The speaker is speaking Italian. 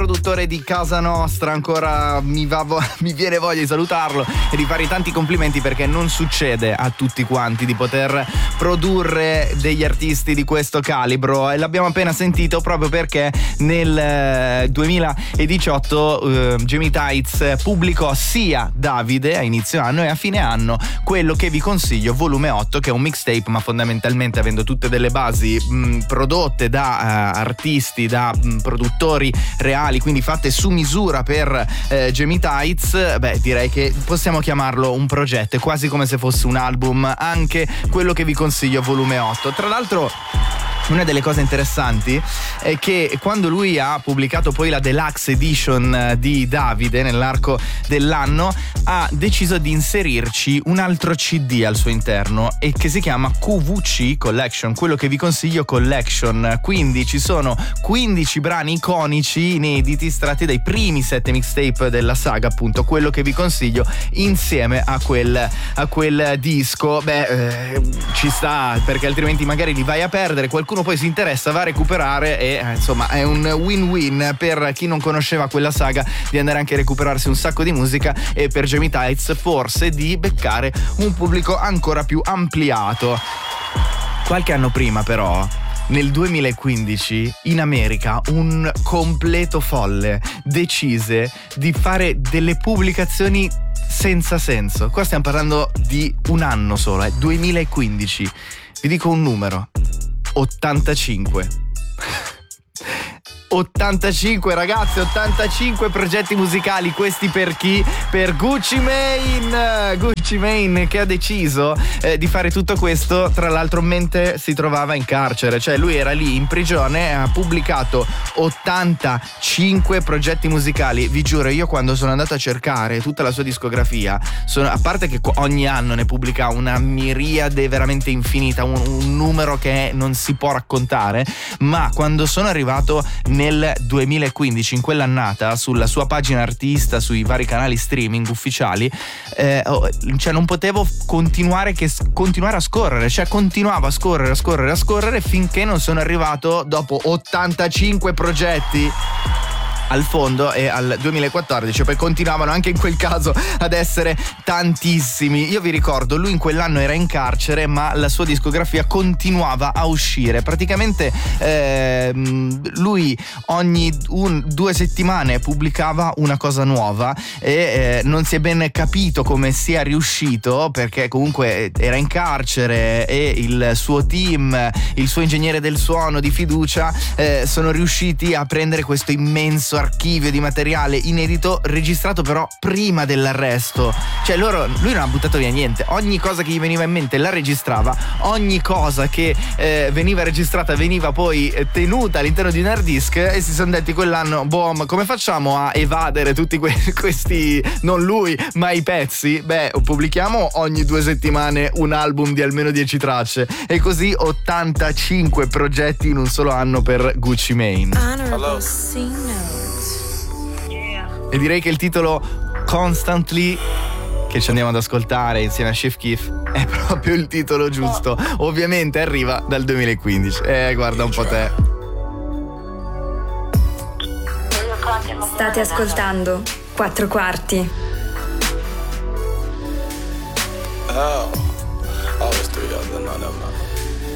produttore di casa nostra, ancora mi viene voglia di salutarlo e di fargli tanti complimenti, perché non succede a tutti quanti di poter produrre degli artisti di questo calibro, e l'abbiamo appena sentito proprio perché nel 2018 Jamie Tights pubblicò sia Davide a inizio anno e a fine anno quello che vi consiglio, volume 8, che è un mixtape, ma fondamentalmente avendo tutte delle basi prodotte da artisti, da produttori reali, quindi fatte su misura per Jamie Tights. Beh, direi che possiamo chiamarlo un progetto, è quasi come se fosse un album, anche quello che vi consiglio, volume 8. Tra l'altro, una delle cose interessanti è che quando lui ha pubblicato poi la Deluxe Edition di Davide nell'arco dell'anno, ha deciso di inserirci un altro CD al suo interno, e che si chiama QVC Collection, quello che vi consiglio Collection. Quindi ci sono 15 brani iconici inediti estratti dai primi 7 mixtape della saga, appunto quello che vi consiglio, insieme a quel disco. Ci sta, perché altrimenti magari li vai a perdere, qualcuno poi si interessa, va a recuperare e insomma è un win-win per chi non conosceva quella saga di andare anche a recuperarsi un sacco di musica, e per Jamie Tights forse di beccare un pubblico ancora più ampliato. Qualche anno prima però, nel 2015, in America un completo folle decise di fare delle pubblicazioni senza senso. Qua stiamo parlando di un anno solo, 2015. Vi dico un numero: 85. 85 ragazzi, 85 progetti musicali. Questi per chi? Per Gucci Mane, che ha deciso di fare tutto questo, tra l'altro mentre si trovava in carcere. Cioè lui era lì in prigione e ha pubblicato 85 progetti musicali. Vi giuro, io quando sono andato a cercare tutta la sua discografia, a parte che ogni anno ne pubblica una miriade veramente infinita, un numero che non si può raccontare, ma quando sono arrivato nel 2015, in quell'annata, sulla sua pagina artista, sui vari canali streaming ufficiali, cioè non potevo continuare a scorrere, cioè continuavo a scorrere finché non sono arrivato, dopo 85 progetti, al fondo, e al 2014 poi continuavano anche in quel caso ad essere tantissimi. Io vi ricordo, lui in quell'anno era in carcere, ma la sua discografia continuava a uscire. Praticamente lui ogni 2 settimane pubblicava una cosa nuova, e non si è ben capito come sia riuscito, perché comunque era in carcere e il suo team, il suo ingegnere del suono di fiducia, sono riusciti a prendere questo immenso archivio di materiale inedito, registrato però prima dell'arresto. Cioè lui non ha buttato via niente, ogni cosa che gli veniva in mente la registrava, ogni cosa che veniva registrata veniva poi tenuta all'interno di un hard disk, e si sono detti quell'anno: boh, come facciamo a evadere tutti questi, non lui ma i pezzi? Beh, pubblichiamo ogni 2 settimane un album di almeno 10 tracce, e così 85 progetti in un solo anno per Gucci Mane. E direi che il titolo Constantly, che ci andiamo ad ascoltare insieme a Chief Keef, è proprio il titolo giusto. Ovviamente arriva dal 2015. Guarda un po' te. State ascoltando 4 quarti. Oh, it's 3 other, no.